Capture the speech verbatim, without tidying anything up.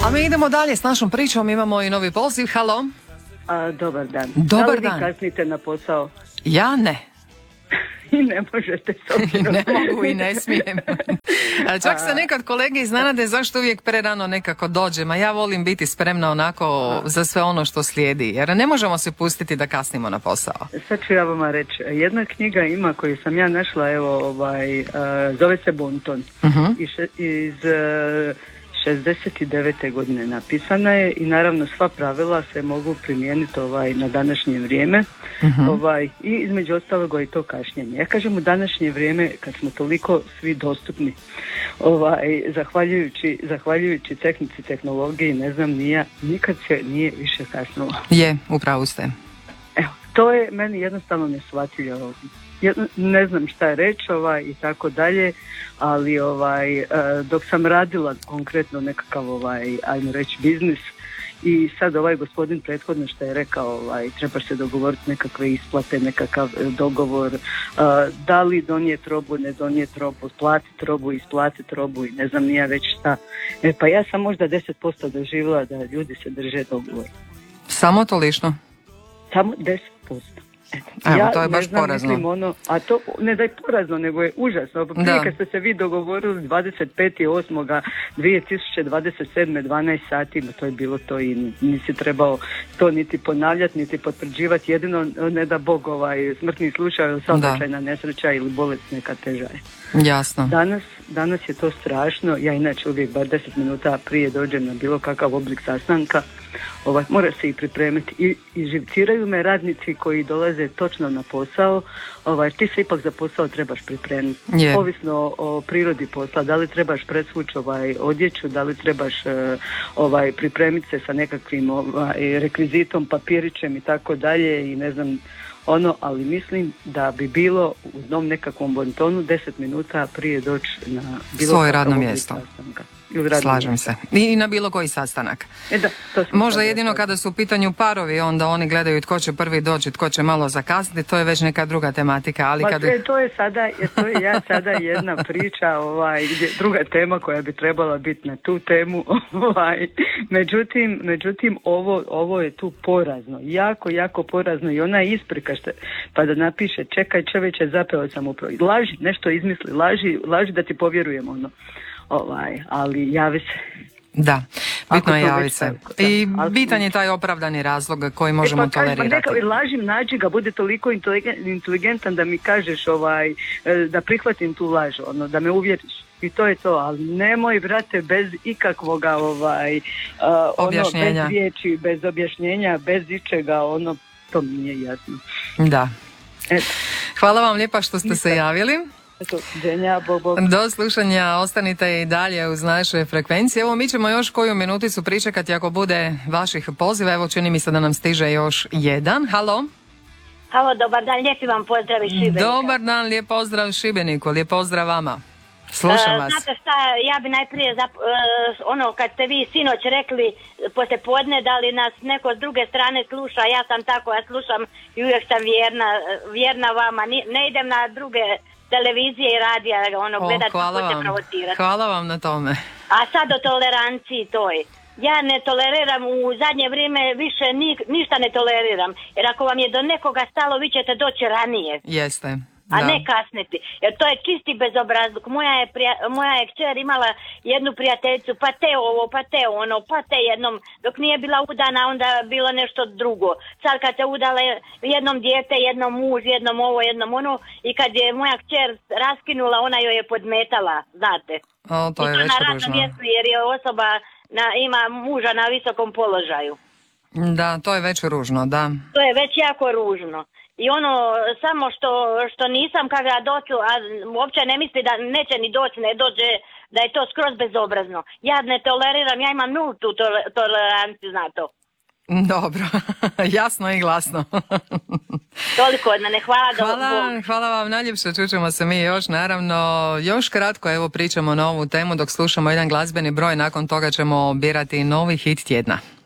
A mi idemo dalje s našom pričom, imamo i novi poziv. Halo. A, dobar dan. Dobar da li dan. vi kasnite na posao? Ja ne. I ne možete s obzirom. Ne mogu i ne smijem. Čak se nekad kolege iznenade zašto uvijek prerano nekako dođem, a ja volim biti spremna onako za sve ono što slijedi, jer ne možemo se pustiti da kasnimo na posao. Sad ću ja vama reći, jedna knjiga ima koju sam ja našla, evo, ovaj, uh, zove se Bonton. Uh-huh. Iz, iz uh, šezdeset devete godine napisana je i naravno sva pravila se mogu primijeniti ovaj, na današnje vrijeme. Uh-huh. Ovaj, i između ostalog i to kašnjenje. Ja kažem u današnje vrijeme kad smo toliko svi dostupni, ovaj, zahvaljujući, zahvaljujući tehnici, tehnologiji, ne znam, nija, nikad se nije više kasnulo. Je, upravo ste. Evo, to je meni jednostavno neshvatljivo. Ne znam šta je reći ovaj, i tako dalje, ali ovaj, dok sam radila konkretno nekakav, ovaj, ajmo reći, biznis, i sad ovaj gospodin prethodno što je rekao, ovaj, treba se dogovoriti nekakve isplate, nekakav dogovor, uh, da li donijeti robu, ne donijeti robu, platiti robu, isplatiti robu i ne znam nija već šta. E, pa ja sam možda deset posto doživjela da ljudi se drže dogovor. Samo to lično? Samo deset posto. Evo, ja to je baš znam, porazno. Mislim, ono, a to ne da je porazno, nego je užasno. Prije kad ste se vi dogovorili dvadeset petog osmog dvije tisuće dvadeset sedme dvanaest sati, to je bilo to i nisi trebao to niti ponavljati, niti potvrđivati. Jedino ne da Bog ovaj, smrtni slučaj, saobraćajna nesreća ili bolest neka teža je. Jasno. Danas, danas je to strašno. Ja inače uvijek bar deset minuta prije dođem na bilo kakav oblik sastanka. Ovaj, mora se i pripremiti. I, i živciraju me radnici koji dolaze točno na posao. Ovaj, ti se ipak za posao trebaš pripremiti. Yeah. Ovisno o, o prirodi posla. Da li trebaš presvući ovaj, odjeću, da li trebaš uh, ovaj, pripremiti se sa nekakvim ovaj, rekvizitom, papirićem i tako dalje i ne znam ono, ali mislim da bi bilo u jednom nekakvom bontonu deset minuta prije doći na bilo svoje radno mjesto. Sastanka. Slažem se. I na bilo koji sastanak. E da, to možda jedino kada su u pitanju parovi, onda oni gledaju tko će prvi doći, tko će malo zakasniti, to je već neka druga tematika. Ali pa, kada... e, to je sada, to je ja sada jedna priča, ovaj, gdje, druga tema koja bi trebala biti na tu temu. Ovaj. Međutim, međutim ovo, ovo je tu porazno. Jako, jako porazno i ona isprika što, pa da napiše čekaj čovječe, zapeo sam upravo. Laži, nešto izmisli, laži, laži da ti povjerujem ono. Ovaj, ali javi se. Da, bitno je javi se. I bitan je taj opravdani razlog koji možemo e pa, tolerirati. Pa neka, lažim, nađi ga, bude toliko inteligentan da mi kažeš ovaj, da prihvatim tu laž, ono, da me uvjeriš. I to je to, ali nemoj, brate, bez ikakvoga ovaj, uh, objašnjenja. Ono, bez riječi, bez objašnjenja, bez ičega, ono, to mi nije jasno. Da. Eto. Hvala vam lijepa što ste se javili. Ženja, bo, bo. Do slušanja, ostanite i dalje uz naše frekvencije. Evo, mi ćemo još koju minuticu pričekati ako bude vaših poziva. Evo, čini mi se da nam stiže još jedan. Halo? Halo, dobar dan, lijepi vam pozdrav iz Šibenika. Dobar dan, lijep pozdrav Šibeniku, lijep pozdrav vama. Slušam vas. Znate šta, ja bi najprije, zap, uh, ono kad ste vi sinoć rekli poslije podne da li nas neko s druge strane sluša, ja sam tako, ja slušam i uvijek sam vjerna, vjerna vama, ne, ne idem na druge televizije i radija, ono, o, gledati hvala kako se vam. provocirati. Hvala vam na tome. A sad o toleranciji toj. Ja ne toleriram u zadnje vrijeme više ni, ništa ne toleriram. Jer ako vam je do nekoga stalo, vi ćete doći ranije. Jeste. A da. ne kasniti. Jer to je čisti bezobrazluk. Moja je, prija, moja je kćer imala jednu prijateljicu, pa te ovo, pa te ono, pa te jednom. Dok nije bila udana, onda bilo nešto drugo. Sad kad se udala jednom dijete, jednom muž, jednom ovo, jednom ono. I kad je moja kćer raskinula, ona joj je podmetala, znate. O, to je I to već na ružno. radnom mjestu, jer je osoba na, ima muža na visokom položaju. Da, to je već ružno, da. To je već jako ružno. I ono, samo što, što nisam kada doću, a uopće ne misli da neće ni doći, ne dođe, da je to skroz bezobrazno. Ja ne toleriram, ja imam nultu toleranciju, zna to. Dobro, jasno i glasno. Toliko od mene, hvala. Hvala, hvala vam najljepše, čućemo se mi još, naravno, još kratko, evo pričamo na ovu temu dok slušamo jedan glazbeni broj, nakon toga ćemo birati novi hit tjedna.